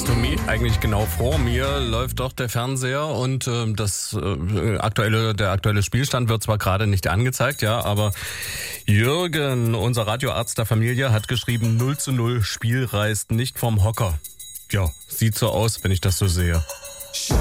Next to Me, eigentlich genau vor mir, läuft doch der Fernseher und der aktuelle Spielstand wird zwar gerade nicht angezeigt, ja, aber Jürgen, unser Radioarzt der Familie, hat geschrieben 0:0, Spiel reißt nicht vom Hocker. Ja, sieht so aus, wenn ich das so sehe.